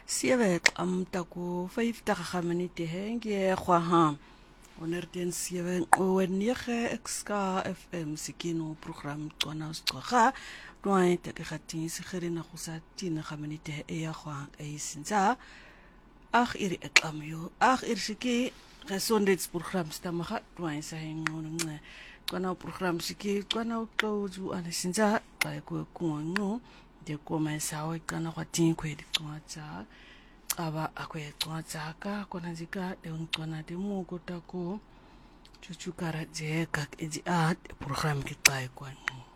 7 taku 50 minute henge khwaha onerten 7 owenige xka FM sikino program tswana usqha twae te khatin sigirina khusatina khaminite ya khwa eisinza ag iri eklamyo ag irshiki gesondheids program stamaga twae sa henqonqe tswana program siki tswana uqozu anisinza xa kunqo de koma sawo kana kwatin kwedi tswatsa aba akwecwatsa konazika dencwana demuko tako chuchukara je kak eji at program ki xay kwani